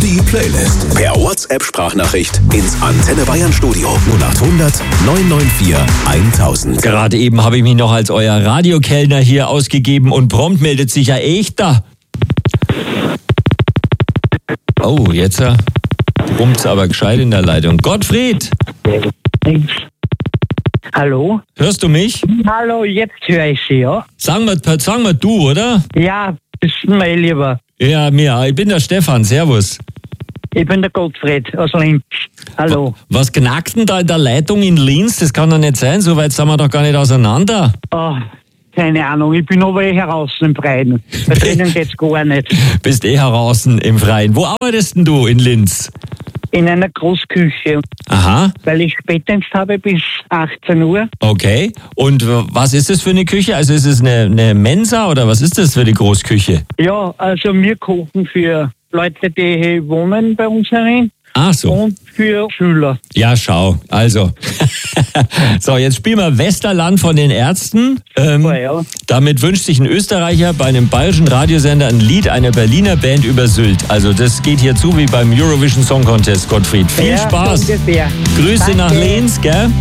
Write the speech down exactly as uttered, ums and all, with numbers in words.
Die Playlist per WhatsApp-Sprachnachricht ins Antenne Bayern Studio null acht hundert neun neun vier tausend. Gerade eben habe ich mich noch als euer Radiokellner hier ausgegeben und prompt meldet sich ja Echter. Oh, jetzt äh, rumpt's aber gescheit in der Leitung. Gottfried! Hallo? Hörst du mich? Hallo, jetzt höre ich Sie, ja? Sagen wir, sagen wir du, oder? Ja, bist du mir lieber. Ja, mir. Ich bin der Stefan. Servus. Ich bin der Gottfried aus Linz. Hallo. Was knackt denn da in der Leitung in Linz? Das kann doch nicht sein. So weit sind wir doch gar nicht auseinander. Oh, keine Ahnung. Ich bin aber eh heraus im Freien. Bei drinnen geht's gar nicht. Bist eh heraus im Freien. Wo arbeitest denn du in Linz? In einer Großküche. Aha. Weil ich Spätdienst habe bis achtzehn Uhr. Okay. Und was ist das für eine Küche? Also ist es eine, eine Mensa oder was ist das für eine Großküche? Ja, also wir kochen für Leute, die hier wohnen bei uns herin. Ach so. Und für Schüler. Ja, schau. Also. So, jetzt spielen wir Westerland von den Ärzten. Ähm, Oh ja. Damit wünscht sich ein Österreicher bei einem bayerischen Radiosender ein Lied einer Berliner Band über Sylt. Also das geht hier zu wie beim Eurovision Song Contest, Gottfried. Viel Ja, Spaß. so ungefähr. Grüße Danke. nach Linz, gell?